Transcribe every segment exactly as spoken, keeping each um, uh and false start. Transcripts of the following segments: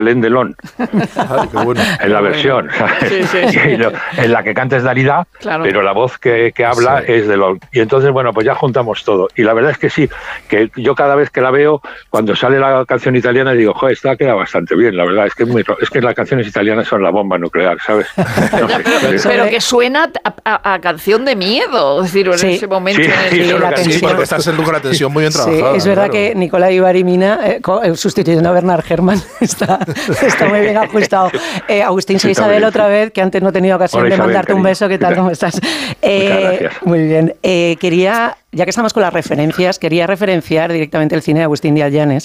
Alain Delon. Ay, qué bueno. En la versión, ¿sabes? Sí, sí, sí. Lo, en la que canta es Dalida, claro. pero la voz que, que habla sí. es Delon. Y entonces, bueno, pues ya juntamos todo. Y la verdad es que sí, que yo cada vez que la veo, cuando sale la canción italiana, digo, joder, esta queda bastante bien, la verdad. Es que, es, muy, es que las canciones italianas son la bomba nuclear, ¿sabes? No sé, pero, pero que suena a, a, a canción de miedo, es decir, en sí. ese momento. Sí, en el sí, sí, la sí, porque estás en con la tensión muy bien trabajada. Sí, es verdad claro. que Nicolai Barimina, eh, sustituyendo a Bernard Herrmann, está, está muy bien ajustado. Eh, Agustín sí, Isabel, otra vez, que antes no he tenido ocasión Hola, de Isabel, mandarte cariño. Un beso. ¿Qué tal? ¿Cómo estás? Eh, Muchas gracias. Muy bien. Eh, quería... Ya que estamos con las referencias, quería referenciar directamente el cine de Agustín Díaz Llanes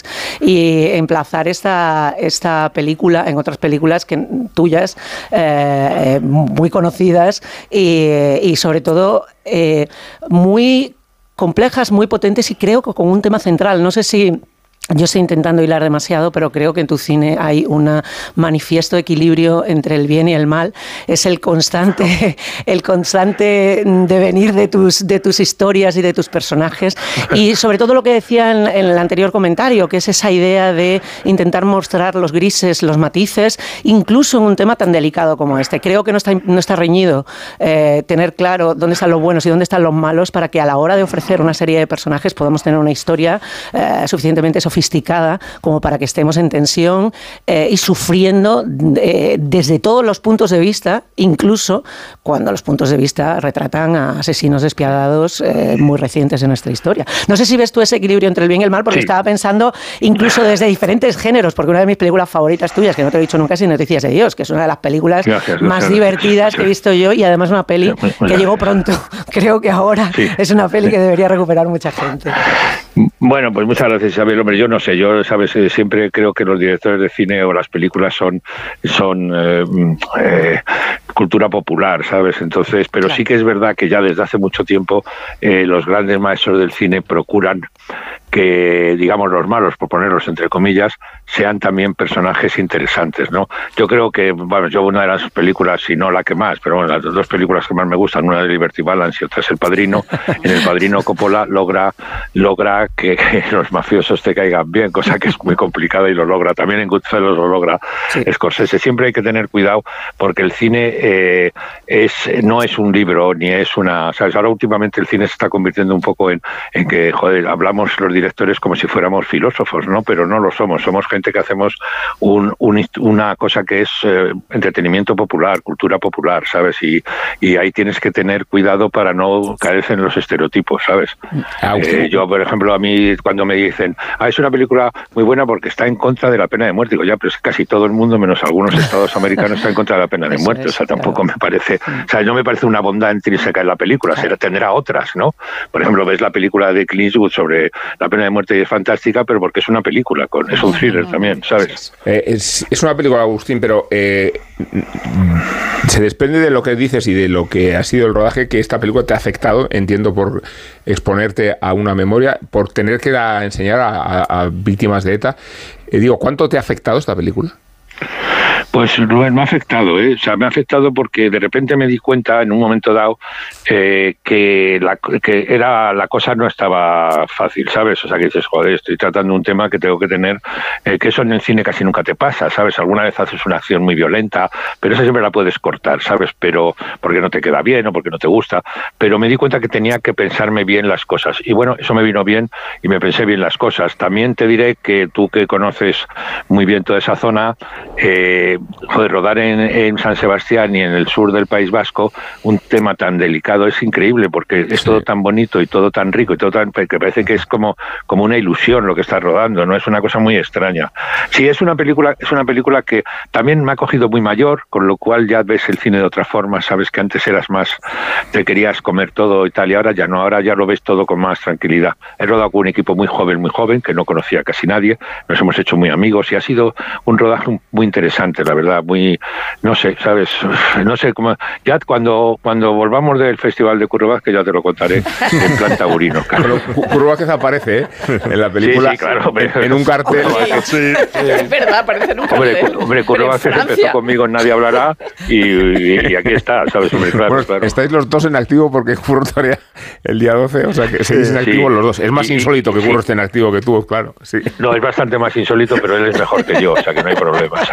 y emplazar esta, esta película en otras películas que, tuyas, eh, muy conocidas y, y sobre todo eh, muy complejas, muy potentes y creo que con un tema central. No sé si... Yo estoy intentando hilar demasiado, pero creo que en tu cine hay un manifiesto equilibrio entre el bien y el mal. Es el constante, el constante devenir de tus, de tus historias y de tus personajes. Y sobre todo lo que decía en, en el anterior comentario, que es esa idea de intentar mostrar los grises, los matices, incluso en un tema tan delicado como este. Creo que no está, no está reñido eh, tener claro dónde están los buenos y dónde están los malos para que a la hora de ofrecer una serie de personajes podamos tener una historia eh, suficientemente sofisticada sofisticada como para que estemos en tensión eh, y sufriendo eh, desde todos los puntos de vista, incluso cuando los puntos de vista retratan a asesinos despiadados eh, muy recientes en nuestra historia. No sé si ves tú ese equilibrio entre el bien y el mal, porque sí. Estaba pensando incluso desde diferentes géneros, porque una de mis películas favoritas tuyas, que no te he dicho nunca, es Noticias de Dios, que es una de las películas gracias, más gracias, divertidas gracias. Que he visto yo y además una peli sí, que llegó pronto. Creo que ahora sí. Es una peli que debería recuperar mucha gente. Bueno, pues muchas gracias, Isabel. Hombre, yo no sé, yo, sabes, siempre creo que los directores de cine o las películas son, son eh, eh, cultura popular, ¿sabes? Entonces, pero claro. Sí que es verdad que ya desde hace mucho tiempo eh, los grandes maestros del cine procuran que, digamos, los malos, por ponerlos entre comillas, sean también personajes interesantes, ¿no? Yo creo que, bueno, yo una de las películas, si no la que más, pero bueno, las dos películas que más me gustan, una de Liberty Balance y otra es El Padrino. En El Padrino Coppola logra, logra que, que los mafiosos te caigan bien, cosa que es muy complicada y lo logra. También en Goodfellas lo logra sí. Scorsese. Siempre hay que tener cuidado porque el cine eh, es no es un libro, ni es una... ¿sabes? Ahora últimamente el cine se está convirtiendo un poco en, en que, joder, hablamos los directores como si fuéramos filósofos, ¿no? Pero no lo somos. Somos gente que hacemos un, un, una cosa que es eh, entretenimiento popular, cultura popular, ¿sabes? Y, y ahí tienes que tener cuidado para no caer en los estereotipos, ¿sabes? Eh, yo, por ejemplo, a mí cuando me dicen, ah, es una película muy buena porque está en contra de la pena de muerte, digo, ya, pero es que casi todo el mundo, menos algunos estados americanos, está en contra de la pena de muerte. O sea, tampoco me parece, o sea, no me parece una bondad intrínseca en la película, será, tendrá otras, ¿no? Por ejemplo, ves la película de Clint Eastwood sobre la pena de muerte y es fantástica, pero porque es una película, con, es un thriller también, ¿sabes? Eh, es, es una película, Agustín, pero eh, se desprende de lo que dices y de lo que ha sido el rodaje, que esta película te ha afectado, entiendo, por exponerte a una memoria, por tener que la enseñar a, a, a víctimas de ETA. Eh, digo, ¿cuánto te ha afectado esta película? Pues Rubén, me ha afectado, ¿eh? O sea, me ha afectado porque de repente me di cuenta en un momento dado eh, que, la, que era la cosa no estaba fácil, ¿sabes? O sea, que dices, joder, estoy tratando un tema que tengo que tener, eh, que eso en el cine casi nunca te pasa, ¿sabes? Alguna vez haces una acción muy violenta, pero esa siempre la puedes cortar, ¿sabes? Pero porque no te queda bien o porque no te gusta, pero me di cuenta que tenía que pensarme bien las cosas. Y bueno, eso me vino bien y me pensé bien las cosas. También te diré que tú que conoces muy bien toda esa zona, eh, joder, rodar en, en San Sebastián y en el sur del País Vasco un tema tan delicado es increíble porque es sí. todo tan bonito y todo tan rico y todo tan que parece que es como, como una ilusión lo que estás rodando, no es una cosa muy extraña. Sí, es una película, es una película que también me ha cogido muy mayor, con lo cual ya ves el cine de otra forma, sabes que antes eras más, te querías comer todo y tal, y ahora ya no, ahora ya lo ves todo con más tranquilidad. He rodado con un equipo muy joven, muy joven, que no conocía casi nadie, nos hemos hecho muy amigos y ha sido un rodaje muy interesante, la verdad, muy, no sé, ¿sabes? No sé cómo, ya cuando, cuando volvamos del Festival de Curro Vázquez ya te lo contaré en plan taurino. Bueno, Curro Vázquez aparece, ¿eh? En la película, sí, sí, claro, en, en un cartel. Sí, es verdad, aparece en un cartel. Hombre, hombre Curro Vázquez empezó conmigo en Nadie Hablará y, y, y aquí está, ¿sabes? Hombre, claro, bueno, claro. Estáis los dos en activo porque Curro estaría el día doce, o sea que seguís en activo sí, los dos. Es más y, insólito que Curro sí. esté en activo que tú, claro. Sí. No, es bastante más insólito, pero él es mejor que yo, o sea que no hay problema.